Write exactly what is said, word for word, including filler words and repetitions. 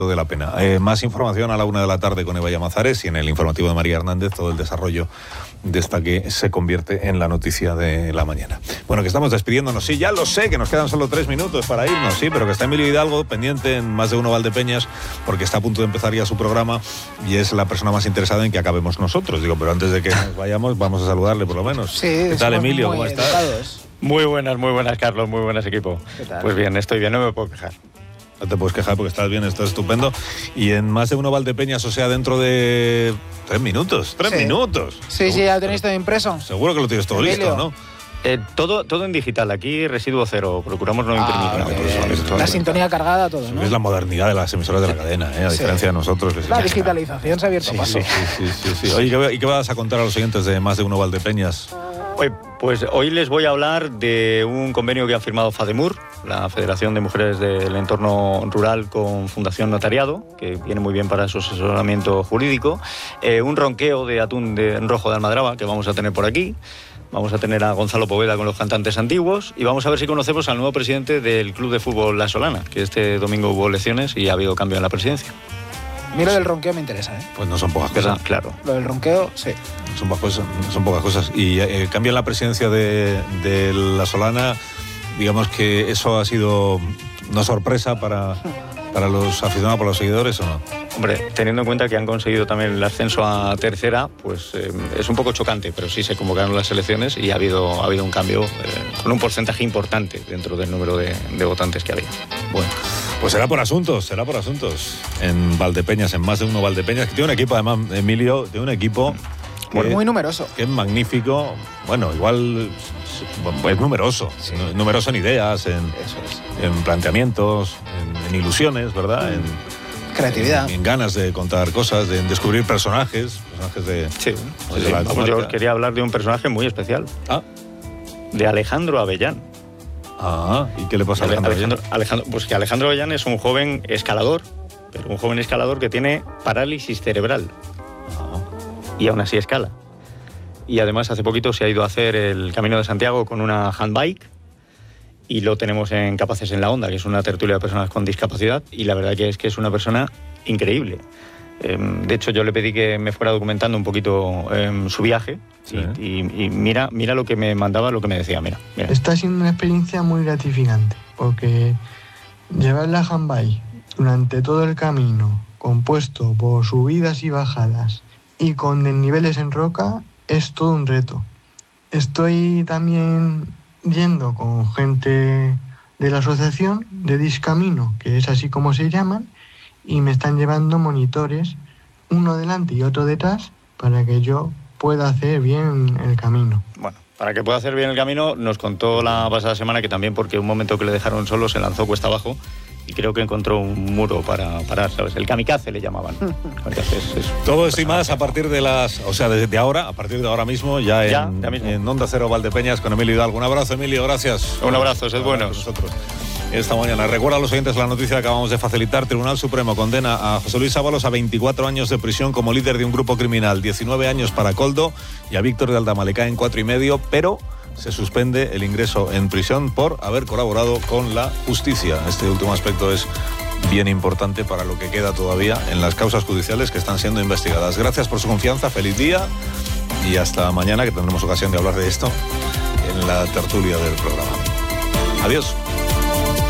de la pena. Eh, más información a la una de la tarde con Eva Llamazares y en el informativo de María Hernández todo el desarrollo de esta que se convierte en la noticia de la mañana. Bueno, que estamos despidiéndonos. Sí, ya lo sé, que nos quedan solo tres minutos para irnos, sí, pero que está Emilio Hidalgo pendiente en Más de Uno Valdepeñas porque está a punto de empezar ya su programa y es la persona más interesada en que acabemos nosotros. Digo, pero antes de que nos vayamos, vamos a saludarle por lo menos. Sí, ¿qué tal, Emilio? ¿Cómo estás? Educados. Muy buenas, muy buenas, Carlos, muy buenas, equipo. ¿Qué tal? Pues bien, estoy bien, no me puedo quejar. No te puedes quejar porque estás bien, estás estupendo. Y en Más de Uno Valdepeñas, o sea, dentro de tres minutos. Tres sí. minutos. Sí, sí, ya lo tenéis todo impreso. Seguro que lo tienes todo Emilio. listo, ¿no? Eh, todo, todo en digital, aquí residuo cero, procuramos no imprimir Ah, nada. bien. Por eso, esto- La sintonía cargada, todo, ¿no? Es la modernidad de las emisoras de la cadena, ¿eh? A Sí. diferencia de nosotros. Que La digitalización se ha abierto Sí, paso. sí, sí, sí, sí. Oye, ¿y qué, ¿y qué vas a contar a los oyentes de Más de Uno Valdepeñas? Hoy, pues hoy les voy a hablar de un convenio que ha firmado FADEMUR, la Federación de Mujeres del Entorno Rural, con Fundación Notariado, que viene muy bien para su asesoramiento jurídico, eh, un ronqueo de atún de rojo de Almadraba que vamos a tener por aquí. Vamos a tener a Gonzalo Poveda con los cantantes antiguos y vamos a ver si conocemos al nuevo presidente del Club de Fútbol La Solana, que este domingo hubo elecciones y ha habido cambio en la presidencia. A mí lo del ronqueo me interesa, ¿eh? Pues no son pocas ¿Verdad? cosas. Claro. Lo del ronqueo, sí. Son pocas cosas. Son pocas cosas. Y eh, cambian la presidencia de, de La Solana. Digamos que eso ha sido una sorpresa para, para los aficionados, para los seguidores, ¿o no? Hombre, teniendo en cuenta que han conseguido también el ascenso a tercera, pues eh, es un poco chocante, pero sí se convocaron las elecciones y ha habido, ha habido un cambio eh, con un porcentaje importante dentro del número de, de votantes que había. Bueno, pues será por asuntos, será por asuntos. En Valdepeñas, en Más de Uno Valdepeñas, que tiene un equipo, además, Emilio, tiene un equipo Muy, que, muy numeroso. que es magnífico. Bueno, igual es numeroso, Sí. numeroso en ideas, en, Eso es. en planteamientos, en, en ilusiones, ¿verdad? En, Creatividad. En, en ganas de contar cosas, de descubrir personajes, personajes de... Sí, Pues sí, de la vamos, yo comarca. os quería hablar de un personaje muy especial, Ah, de Alejandro Avellán. ah, ¿y qué le pasa a Alejandro? Alejandro, Alejandro- pues que Alejandro Avellán es un joven escalador, pero un joven escalador que tiene parálisis cerebral Ah, y aún así escala. Y además hace poquito se ha ido a hacer el Camino de Santiago con una handbike y lo tenemos en Capaces en la Onda, que es una tertulia de personas con discapacidad y la verdad que es que es una persona increíble. Eh, de hecho, yo le pedí que me fuera documentando un poquito eh, su viaje Sí. y, y- y mira, mira lo que me mandaba, lo que me decía, mira, mira. Está siendo una experiencia muy gratificante porque llevar la handbike durante todo el camino, compuesto por subidas y bajadas y con desniveles en roca, es todo un reto. Estoy también yendo con gente de la asociación de Discamino, que es así como se llaman, y me están llevando monitores, uno delante y otro detrás, para que yo pueda hacer bien el camino. Bueno, para que pueda hacer bien el camino, nos contó la pasada semana que también porque un momento que le dejaron solo se lanzó cuesta abajo y creo que encontró un muro para parar, ¿sabes? El kamikaze le llamaban. Kamikaze es- es- todo esto y más a partir de las... O sea, desde ahora, a partir de ahora mismo, ya, Ya, en, ya mismo. en Onda Cero Valdepeñas con Emilio Hidalgo. Un abrazo, Emilio, gracias. Un abrazo, sed Por hablar buenos. con nosotros esta mañana. Recuerda a los oyentes la noticia que acabamos de facilitar. Tribunal Supremo condena a José Luis Ábalos a veinticuatro años de prisión como líder de un grupo criminal, diecinueve años para Coldo, y a Víctor de Aldama le caen cuatro y medio, pero se suspende el ingreso en prisión por haber colaborado con la justicia. Este último aspecto es bien importante para lo que queda todavía en las causas judiciales que están siendo investigadas. Gracias por su confianza, feliz día y hasta mañana, que tendremos ocasión de hablar de esto en la tertulia del programa. Adiós.